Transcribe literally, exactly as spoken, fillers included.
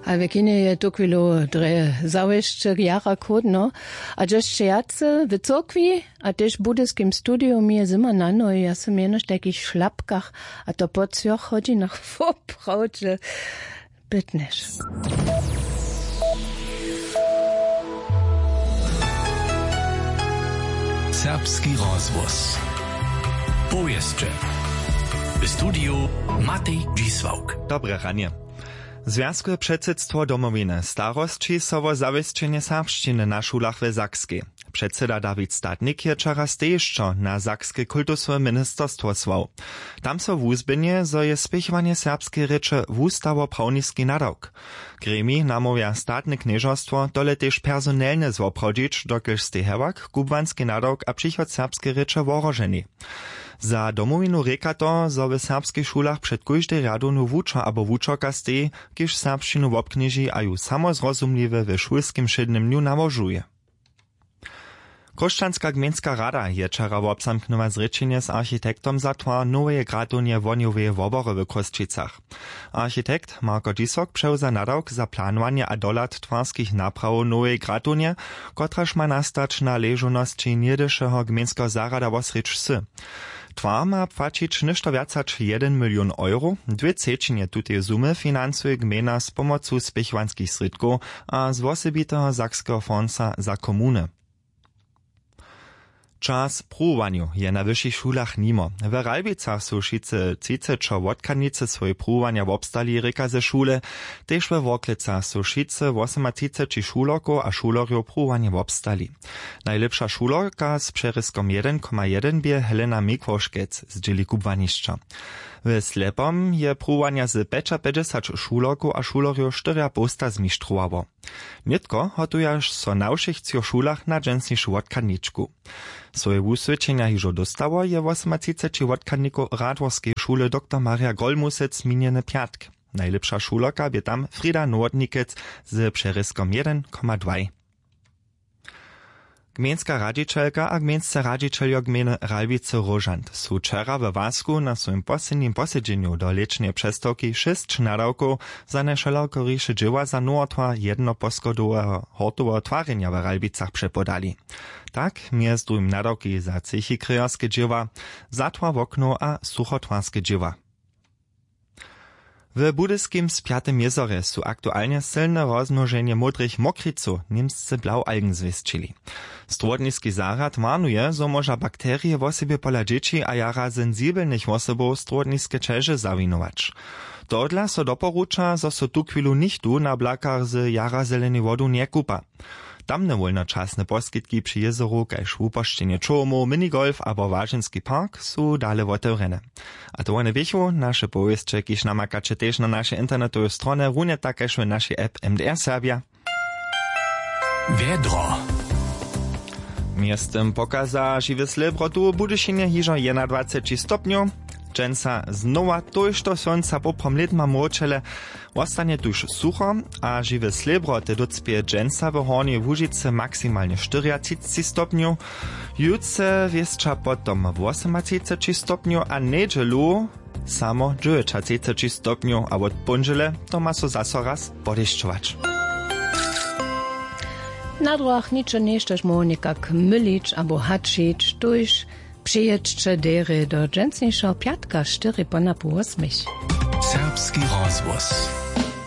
A w kinie je to chwilu dre zawieszcze jara kodno, a jeszcze jacy w cokwi, a też w budyskim studiu mi je zima na no i ja sam jenoś w takich szlapkach, a to po cioch chodzi na chłop, że bytniesz. Serbski rozvoz. Powieszcze. W studiu Matej Dzisłauk. Dobre ranie. Związkowe předsydstwo domowiny starostči sowo zawieszczenie serbszczyny na szulach w Zakskiej. Předseda Dawid Statnik je czara stejszczo na Zakskie kultusowe ministerstwo słał. Tam so wuzbynie, zo je spěchowanie serbskiej reče wustawo-prawniski nadawk. Gremi namówia statne knieżostwo dole też personelne zwoprodzić, dokelž stehewak, kubwanski nadawk a přichod serbskiej reče worożeni. Za domowinu reka to, zo w serbskich szulach przed kóždej radonu wuča abo wučoka stej, kiž serbščinu wobknieži a ju samozrozumliwe w szulskim šednym dniu nawożuje. Košćanska gmejnska rada je čara wobzamknula zrečenje z architektom zatwa noweje gradunje wonioweje wobory w Kosčicach. Architekt Marko Dzisok přewza nadawk za planowanie a dolat twarskich napraw nowej gradunje, kotraž ma nastać na leżonosti niedešeho gmejnskiego zarada wosreć sy. Twar ma płacić ništo wiacač jeden milion euro, dwie trzeciny tutej sumy finansuje gmejna z pomocą spěchovanskich sredków a z wosebitego Zakskiego fonda za komuny. Czas pruwaniu je na wyższych szulach nimo. W Ralbicach są šice třicet wodkanice swoje pruwania wobstali reka ze szule, też we Woklicach są šice třicet osm šuloków a šulorjów pruwanie wobstali. Najlepsza šulorka z przeryskom jeden przecinek jeden bie Helena Mikwoszkec z dzieli kubwaniszcza. W Slepom je pruwania z pięćdziesiąt šuloków a šulorjów cztery posta zmistrzowało. Nitko hotujaš so na všich cioch šulach na dżensnišu wodkaniczku. Swoje wusvědčenia hižo dostało je třicet osm wodkanników Radworskiej szule dr Maria Golmusec miniene piatk. Najlepsza šulorka bie tam Frida Nordnikec z przeryskom jeden przecinek dwa. Gmejnska radzicielka a gmejnsce radzicieljo gmejny Ralbice Rožant su wczera we Wasku na swoim poslednim posiedzeniu do lečnej přestawki šest nadawków za nešelawkoryše dzieła za nowotwar jednoposchodowego hortowego twarenia w Ralbicach przepodali. Tak, między drugim nadawki za cechikryjerskie dzieła, zatwar w okno a suchotwarskie dzieła. W budyskim Spiatym jezorze su aktualnie silne rozmnożenie modrych mokriców niemscy blaualgen zwieścili. Strodniski zarad warnuje, zo może bakterie w osobie pola dzieci a jara sensibelnych osobów strodniskie czerze zawinować. Dodla so doporucza, zo so tu chwilu nichtu na blakach z jara zelenej wodu nie kupa. Tamne wolnočasne poskitki przy jezoru, kaž wupošćenje čomu, minigolf abo Waženski park su dale otevřene. A to one věchu, naše powieszcze, kiž namakače tež na naše internetové strony, runie takež v naši app M D R Serbia. Vedro. Miestem pokaza žiwe slebrotu Budyšinie hižo dwadzieścia jeden stopniu. Džensa znowa tojšto sonca poprom letma mročele, ostanie tuż sucho, a žiwe slebroty docpie džensa w Hornej Łužice maksymalnie czterdzieści stopniu, jutce wieszcza potom osiemdziesiąt stopniu, a nedźelu samo dziewięćdziesiąt stopniu, a od ponžele to ma so zaso raz podešćować. Na drogach niczo nieszczeż mu nikak mylić abo haczyć, tuż przyjedźcie dery do dżęsniejszego piatka cztery po na pół osmich. Serbski rozvoz.